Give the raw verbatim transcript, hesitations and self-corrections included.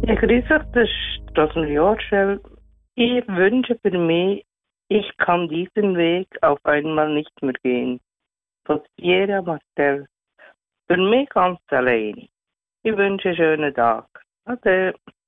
Ja, grüß euch, das ist Rosalie Jorschel. Ich wünsche für mich, ich kann diesen Weg auf einmal nicht mehr gehen. Von Sierra Martel. Für mich ganz allein. Ich wünsche einen schönen Tag. Ade.